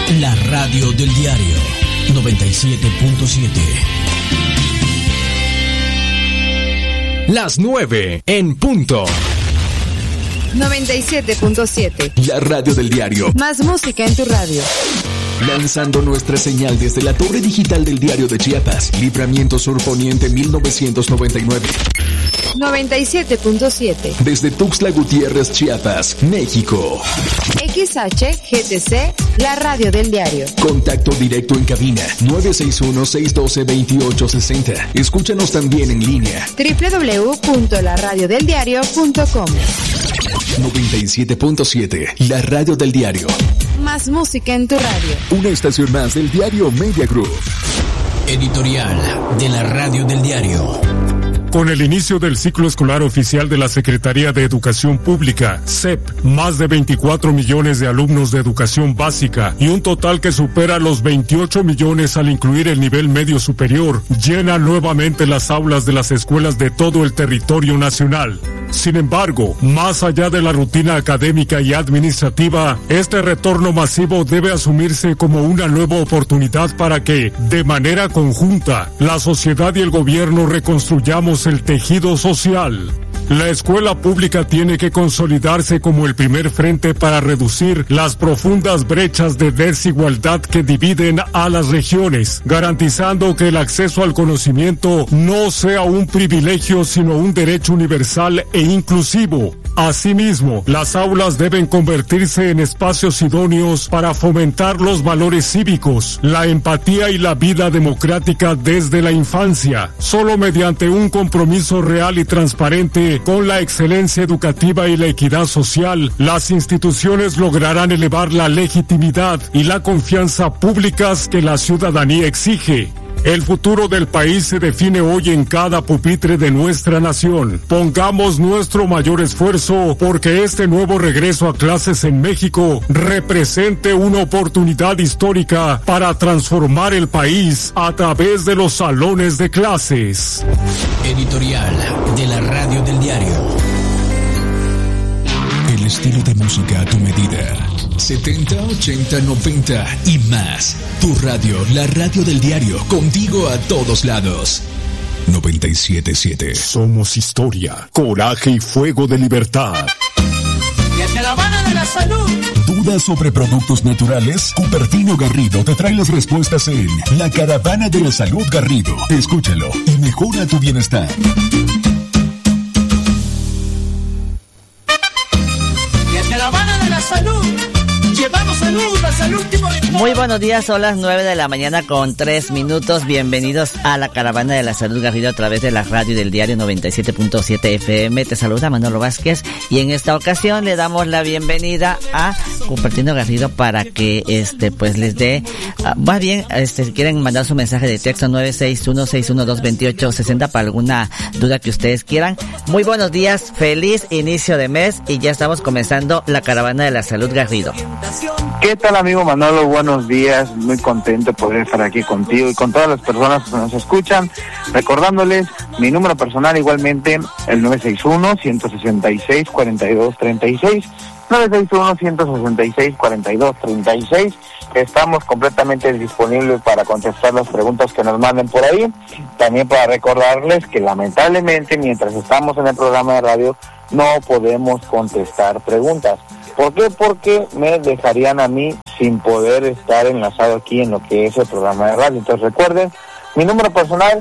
La radio del diario 97.7. Las 9 en punto. 97.7. La radio del diario. Más música en tu radio. Lanzando nuestra señal desde la torre digital del diario de Chiapas, Libramiento Sur Poniente 1999. 97.7. Desde Tuxtla Gutiérrez, Chiapas, México. XHGTC, la radio del diario. Contacto directo en cabina 961-612-2860. Escúchanos también en línea www.laradiodeldiario.com. 97.7, la radio del diario. Más música en tu radio. Una estación más del diario Media Group. Editorial de la radio del diario. Con el inicio del ciclo escolar oficial de la Secretaría de Educación Pública, SEP, más de 24 millones de alumnos de educación básica y un total que supera los 28 millones al incluir el nivel medio superior, llenan nuevamente las aulas de las escuelas de todo el territorio nacional. Sin embargo, más allá de la rutina académica y administrativa, este retorno masivo debe asumirse como una nueva oportunidad para que, de manera conjunta, la sociedad y el gobierno reconstruyamos el tejido social. La escuela pública tiene que consolidarse como el primer frente para reducir las profundas brechas de desigualdad que dividen a las regiones, garantizando que el acceso al conocimiento no sea un privilegio sino un derecho universal e inclusivo. Asimismo, las aulas deben convertirse en espacios idóneos para fomentar los valores cívicos, la empatía y la vida democrática desde la infancia. Solo mediante un compromiso real y transparente con la excelencia educativa y la equidad social, las instituciones lograrán elevar la legitimidad y la confianza públicas que la ciudadanía exige. El futuro del país se define hoy en cada pupitre de nuestra nación. Pongamos nuestro mayor esfuerzo porque este nuevo regreso a clases en México represente una oportunidad histórica para transformar el país a través de los salones de clases. Editorial de la radio del diario. El estilo de música a tu medida. 70, 80, 90 y más. Tu radio, la radio del diario, contigo a todos lados. 97.7. Somos historia, coraje y fuego de libertad. La caravana de la salud. ¿Dudas sobre productos naturales? Cupertino Garrido te trae las respuestas en La Caravana de la Salud Garrido. Escúchalo y mejora tu bienestar. La caravana de la salud. Llevamos salud hasta el último rincón. Muy buenos días, son las 9 de la mañana con 3 minutos. Bienvenidos a la Caravana de la Salud Garrido a través de la radio del diario 97.7 FM. Te saluda Manolo Vázquez y en esta ocasión le damos la bienvenida a Cupertino Garrido para que pues les dé, más bien, si quieren mandar su mensaje de texto 961-612-2860 para alguna duda que ustedes quieran. Muy buenos días, feliz inicio de mes y ya estamos comenzando la Caravana de la Salud Garrido. ¿Qué tal, amigo Manolo? Buenos días, muy contento de poder estar aquí contigo y con todas las personas que nos escuchan, recordándoles mi número personal igualmente, el 961-166-4236, 961-166-4236. Estamos completamente disponibles para contestar las preguntas que nos manden por ahí, también para recordarles que lamentablemente mientras estamos en el programa de radio no podemos contestar preguntas. ¿Por qué? Porque me dejarían a mí sin poder estar enlazado aquí en lo que es el programa de radio. Entonces recuerden, mi número personal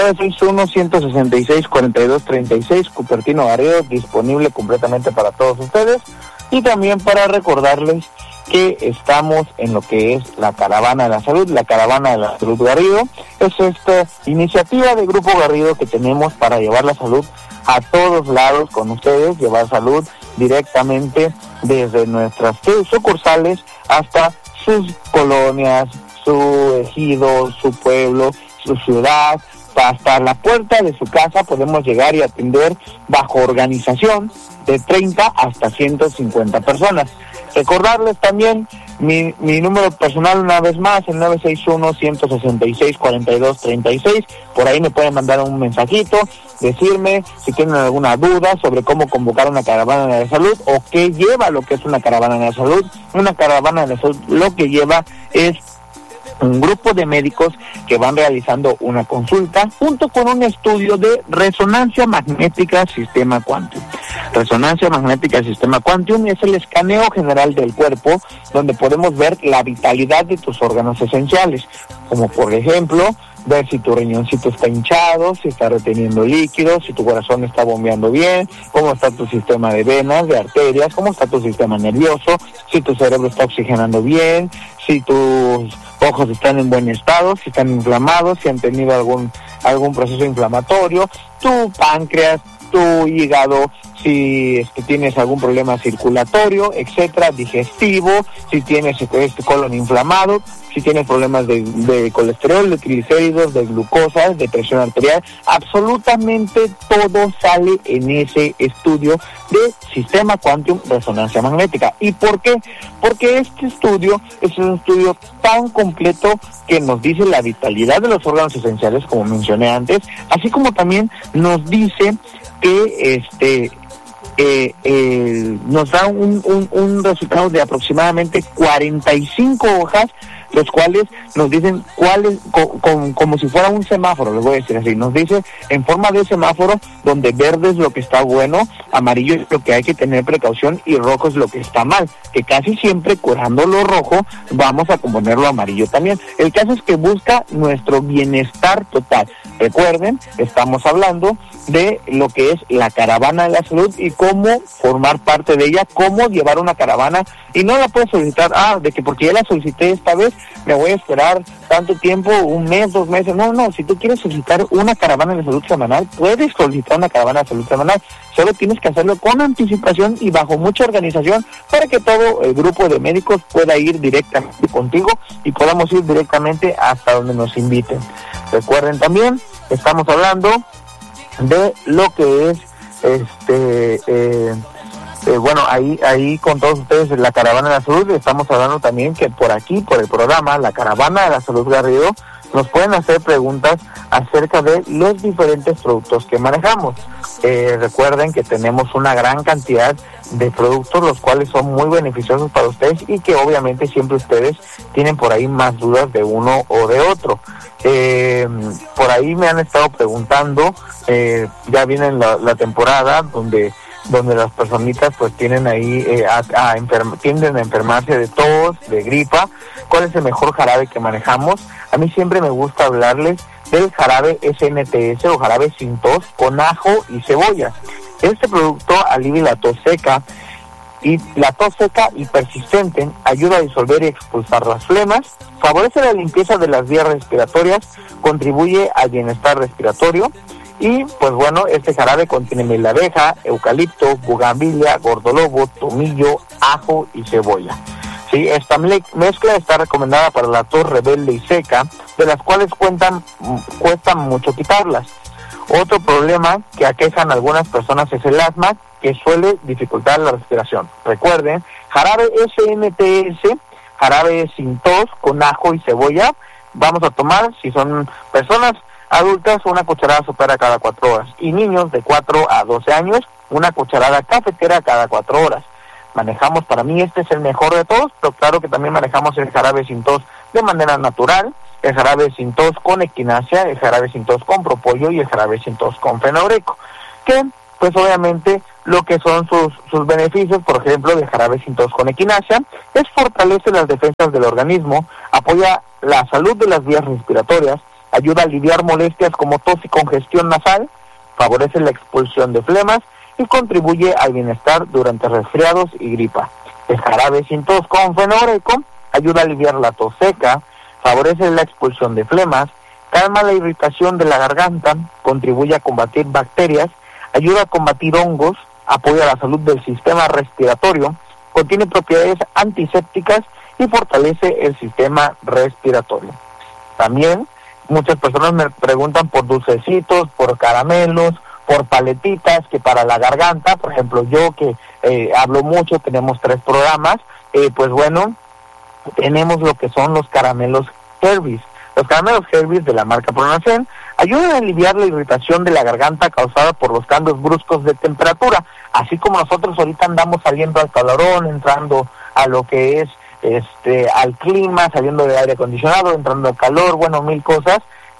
961-166-4236, Cupertino Garrido, disponible completamente para todos ustedes. Y también para recordarles que estamos en lo que es la Caravana de la Salud, la Caravana de la Salud Garrido. Es esta iniciativa de Grupo Garrido que tenemos para llevar la salud a todos lados con ustedes, llevar salud directamente desde nuestras sucursales hasta sus colonias, su ejido, su pueblo, su ciudad, hasta la puerta de su casa podemos llegar y atender bajo organización de 30 hasta 150 personas. Recordarles también mi número personal una vez más, el 961-166-4236, por ahí me pueden mandar un mensajito decirme si tienen alguna duda sobre cómo convocar una caravana de la salud o qué lleva lo que es una caravana de la salud. Una caravana de la salud lo que lleva es un grupo de médicos que van realizando una consulta junto con un estudio de resonancia magnética sistema Quantum. Resonancia magnética sistema Quantum es el escaneo general del cuerpo donde podemos ver la vitalidad de tus órganos esenciales, como por ejemplo ver si tu riñoncito está hinchado, si está reteniendo líquidos, si tu corazón está bombeando bien, cómo está tu sistema de venas, de arterias, cómo está tu sistema nervioso, si tu cerebro está oxigenando bien, si tus ojos están en buen estado, si están inflamados, si han tenido algún proceso inflamatorio, tu páncreas, tu hígado, si tienes algún problema circulatorio, etcétera, digestivo, si tienes colon inflamado, si tienes problemas de colesterol, de triglicéridos, de glucosa, de presión arterial, absolutamente todo sale en ese estudio de sistema Quantum resonancia magnética. ¿Y por qué? Porque este estudio es un estudio tan completo que nos dice la vitalidad de los órganos esenciales, como mencioné antes, así como también nos dice que nos da un resultado de aproximadamente 45 hojas, los cuales nos dicen como si fuera un semáforo, les voy a decir así, nos dice en forma de semáforo donde verde es lo que está bueno, amarillo es lo que hay que tener precaución y rojo es lo que está mal, que casi siempre curando lo rojo vamos a componerlo amarillo también. El caso es que busca nuestro bienestar total. Recuerden, estamos hablando de lo que es la caravana de la salud y cómo formar parte de ella, cómo llevar una caravana, y no la puedes solicitar, de que porque ya la solicité esta vez, me voy a esperar tanto tiempo, un mes, 2 meses. No, si tú quieres solicitar una caravana de salud semanal, puedes solicitar una caravana de salud semanal, solo tienes que hacerlo con anticipación y bajo mucha organización para que todo el grupo de médicos pueda ir directamente contigo y podamos ir directamente hasta donde nos inviten. Recuerden también, estamos hablando de lo que es bueno, ahí con todos ustedes la Caravana de la Salud. Estamos hablando también que por aquí, por el programa La Caravana de la Salud Garrido, nos pueden hacer preguntas acerca de los diferentes productos que manejamos. Recuerden que tenemos una gran cantidad de productos los cuales son muy beneficiosos para ustedes y que obviamente siempre ustedes tienen por ahí más dudas de uno o de otro. Por ahí me han estado preguntando, ya viene la temporada donde las personitas pues tienen ahí tienden a enfermarse de tos, de gripa. ¿Cuál es el mejor jarabe que manejamos? A mí siempre me gusta hablarles del jarabe SNTS o jarabe sin tos con ajo y cebolla. Este producto alivia la tos seca y persistente, ayuda a disolver y expulsar las flemas, favorece la limpieza de las vías respiratorias, contribuye al bienestar respiratorio. Y pues bueno, este jarabe contiene miel de abeja, eucalipto, bugambilia, gordolobo, tomillo, ajo y cebolla. Sí, esta mezcla está recomendada para la tos rebelde y seca, de las cuales cuesta mucho quitarlas. Otro problema que aquejan a algunas personas es el asma, que suele dificultar la respiración. Recuerden, jarabe SNTS, jarabe sin tos con ajo y cebolla. Vamos a tomar, si son personas adultas, una cucharada sopera cada 4 horas. Y niños de 4 a 12 años, una cucharada cafetera cada 4 horas. Manejamos, para mí este es el mejor de todos, pero claro que también manejamos el jarabe sin tos de manera natural, el jarabe sin tos con equinacia, el jarabe sin tos con propóleo y el jarabe sin tos con fenogreco. Que, pues obviamente, lo que son sus beneficios, por ejemplo, del jarabe sin tos con equinacia, es fortalece las defensas del organismo, apoya la salud de las vías respiratorias, ayuda a aliviar molestias como tos y congestión nasal, favorece la expulsión de flemas y contribuye al bienestar durante resfriados y gripa. El jarabe sin tos con fenogreco ayuda a aliviar la tos seca, favorece la expulsión de flemas, calma la irritación de la garganta, contribuye a combatir bacterias, ayuda a combatir hongos, apoya la salud del sistema respiratorio, contiene propiedades antisépticas y fortalece el sistema respiratorio. También muchas personas me preguntan por dulcecitos, por caramelos, por paletitas, que para la garganta, por ejemplo, yo que hablo mucho, tenemos 3 programas, pues bueno, tenemos lo que son los caramelos Herbies. Los caramelos Herbies de la marca Pronacen ayudan a aliviar la irritación de la garganta causada por los cambios bruscos de temperatura, así como nosotros ahorita andamos saliendo al calorón, entrando a lo que es al clima, saliendo del aire acondicionado, entrando al calor, bueno, mil cosas.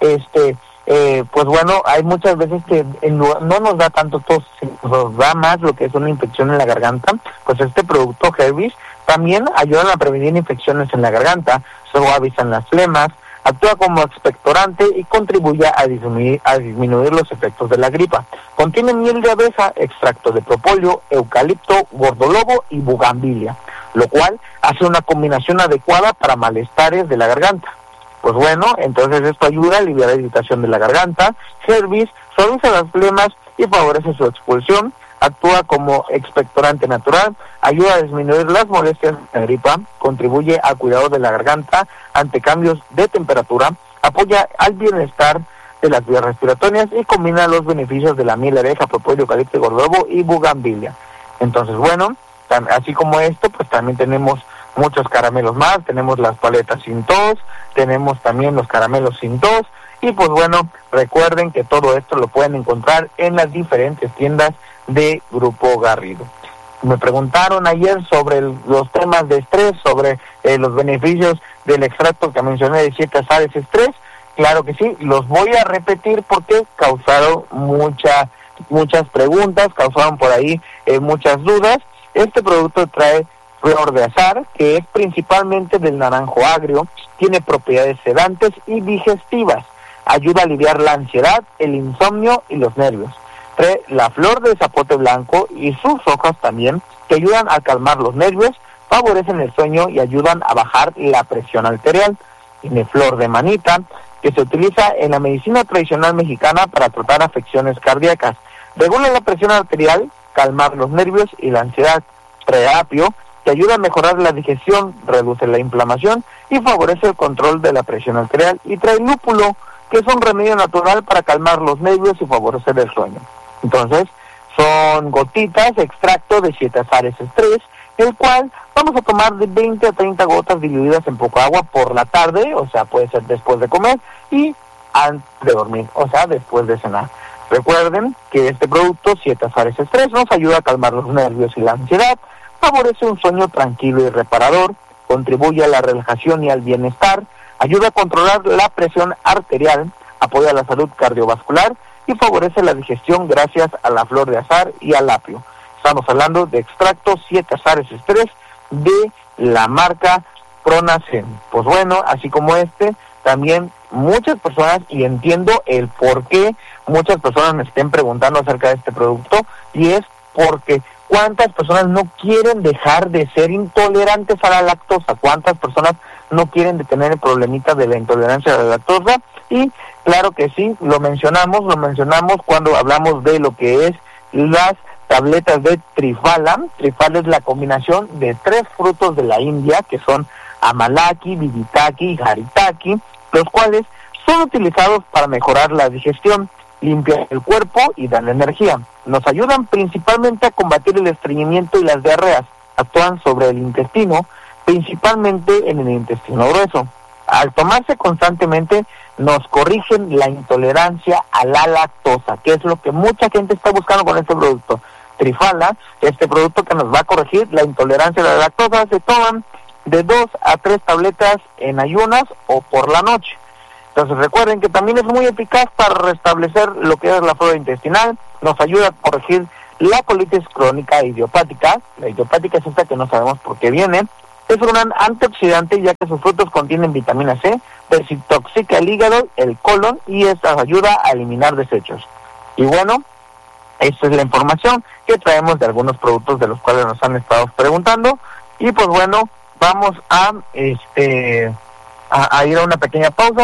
Pues bueno, hay muchas veces que no nos da tanto tos, nos da más lo que es una infección en la garganta. Pues este producto Herbies también ayudan a prevenir infecciones en la garganta, suavizan las flemas, actúa como expectorante y contribuye a disminuir los efectos de la gripa. Contiene miel de abeja, extracto de propóleo, eucalipto, gordolobo y bugambilia, lo cual hace una combinación adecuada para malestares de la garganta. Pues bueno, entonces esto ayuda a aliviar la irritación de la garganta. Herbies suaviza las flemas y favorece su expulsión. Actúa como expectorante natural, ayuda a disminuir las molestias de la gripa, contribuye al cuidado de la garganta ante cambios de temperatura, apoya al bienestar de las vías respiratorias y combina los beneficios de la miel de abeja, propóleo, eucalipto, gordolobo y bugambilia. Entonces, bueno, así como esto, pues también tenemos muchos caramelos más, tenemos las paletas sin tos, tenemos también los caramelos sin tos, y pues bueno, recuerden que todo esto lo pueden encontrar en las diferentes tiendas de Grupo Garrido. Me preguntaron ayer sobre los temas de estrés, sobre los beneficios del extracto que mencioné de 7 azares estrés. Claro que sí, los voy a repetir porque causaron muchas preguntas, causaron por ahí muchas dudas. Este producto trae flor de azar, que es principalmente del naranjo agrio, tiene propiedades sedantes y digestivas, ayuda a aliviar la ansiedad, el insomnio y los nervios. Trae la flor de zapote blanco y sus hojas también, que ayudan a calmar los nervios, favorecen el sueño y ayudan a bajar la presión arterial. Tiene flor de manita, que se utiliza en la medicina tradicional mexicana para tratar afecciones cardíacas. Regula la presión arterial, calmar los nervios y la ansiedad. Trae apio, que ayuda a mejorar la digestión, reduce la inflamación y favorece el control de la presión arterial. Y trae lúpulo, que es un remedio natural para calmar los nervios y favorecer el sueño. Entonces, son gotitas, extracto de 7 azares estrés, el cual vamos a tomar de 20 a 30 gotas diluidas en poca agua por la tarde, o sea, puede ser después de comer y antes de dormir, o sea, después de cenar. Recuerden que este producto, 7 azares estrés, nos ayuda a calmar los nervios y la ansiedad, favorece un sueño tranquilo y reparador, contribuye a la relajación y al bienestar, ayuda a controlar la presión arterial, apoya la salud cardiovascular y favorece la digestión gracias a la flor de azar y al apio. Estamos hablando de extracto 7 azares estrés de la marca Pronacen. Pues bueno, así como también muchas personas, y entiendo el por qué muchas personas me estén preguntando acerca de este producto, y es porque cuántas personas no quieren dejar de ser intolerantes a la lactosa, cuántas personas no quieren de tener el problemita de la intolerancia a la lactosa. Y claro que sí, lo mencionamos cuando hablamos de lo que es las tabletas de Triphala. Triphala es la combinación de 3 frutos de la India, que son Amalaki, Viritaki y Haritaki, los cuales son utilizados para mejorar la digestión, limpiar el cuerpo y dar energía. Nos ayudan principalmente a combatir el estreñimiento y las diarreas. Actúan sobre el intestino, principalmente en el intestino grueso. Al tomarse constantemente, nos corrigen la intolerancia a la lactosa, que es lo que mucha gente está buscando con este producto. Triphala, este producto que nos va a corregir la intolerancia a la lactosa, se toman de 2 a 3 tabletas en ayunas o por la noche. Entonces recuerden que también es muy eficaz para restablecer lo que es la flora intestinal, nos ayuda a corregir la colitis crónica idiopática. La idiopática es esta que no sabemos por qué viene. Es un gran antioxidante ya que sus frutos contienen vitamina C, desintoxica el hígado, el colon y esta ayuda a eliminar desechos. Y bueno, esta es la información que traemos de algunos productos de los cuales nos han estado preguntando. Y pues bueno, vamos a ir a una pequeña pausa.